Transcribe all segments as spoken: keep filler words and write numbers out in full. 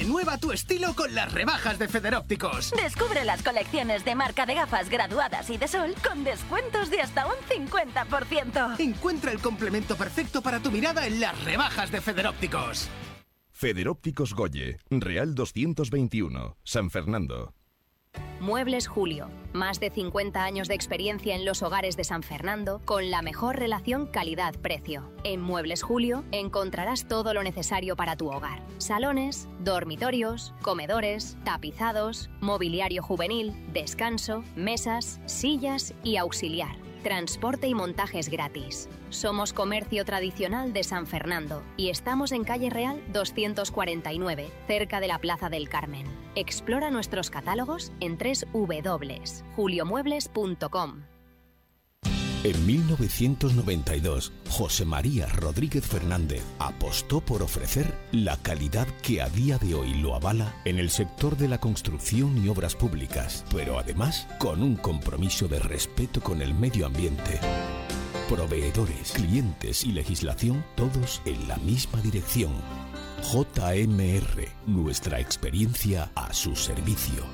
Renueva tu estilo con las rebajas de Federópticos. Descubre las colecciones de marca de gafas graduadas y de sol con descuentos de hasta un cincuenta por ciento. Encuentra el complemento perfecto para tu mirada en las rebajas de Federópticos. Federópticos Goye, Real doscientos veintiuno, San Fernando. Muebles Julio, más de cincuenta años de experiencia en los hogares de San Fernando con la mejor relación calidad-precio. En Muebles Julio encontrarás todo lo necesario para tu hogar. Salones, dormitorios, comedores, tapizados, mobiliario juvenil, descanso, mesas, sillas y auxiliar. Transporte y montajes gratis. Somos comercio tradicional de San Fernando y estamos en Calle Real doscientos cuarenta y nueve, cerca de la Plaza del Carmen. Explora nuestros catálogos en doble u doble u doble u punto julio muebles punto com. En mil novecientos noventa y dos, José María Rodríguez Fernández apostó por ofrecer la calidad que a día de hoy lo avala en el sector de la construcción y obras públicas, pero además con un compromiso de respeto con el medio ambiente. Proveedores, clientes y legislación, todos en la misma dirección. J M R, nuestra experiencia a su servicio.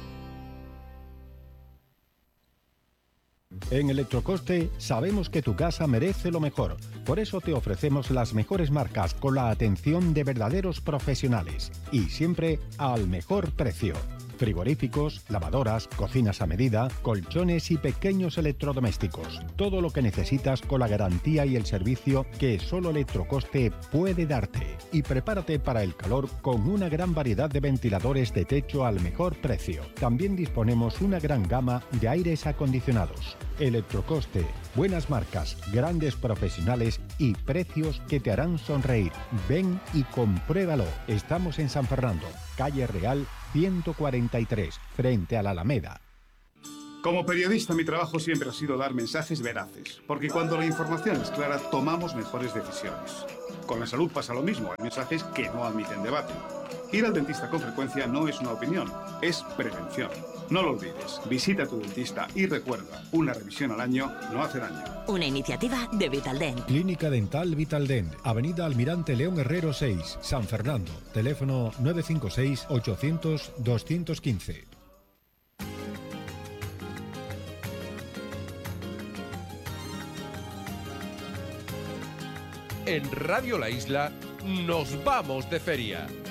En Electrocoste sabemos que tu casa merece lo mejor. Por eso te ofrecemos las mejores marcas con la atención de verdaderos profesionales y siempre al mejor precio. Frigoríficos, lavadoras, cocinas a medida, colchones y pequeños electrodomésticos. Todo lo que necesitas con la garantía y el servicio que solo Electrocoste puede darte. Y prepárate para el calor con una gran variedad de ventiladores de techo al mejor precio. También disponemos una gran gama de aires acondicionados. Electrocoste, buenas marcas, grandes profesionales y precios que te harán sonreír. Ven y compruébalo. Estamos en San Fernando, Calle Real ciento cuarenta y tres, frente a la Alameda. Como periodista, mi trabajo siempre ha sido dar mensajes veraces, porque cuando la información es clara, tomamos mejores decisiones. Con la salud pasa lo mismo, hay mensajes que no admiten debate. Ir al dentista con frecuencia no es una opinión, es prevención. No lo olvides, visita a tu dentista y recuerda, una revisión al año no hace daño. Una iniciativa de Vitaldent. Clínica Dental Vitaldent, Avenida Almirante León Herrero seis, San Fernando. Teléfono nueve cinco seis, ochocientos, doscientos quince. En Radio La Isla nos vamos de feria.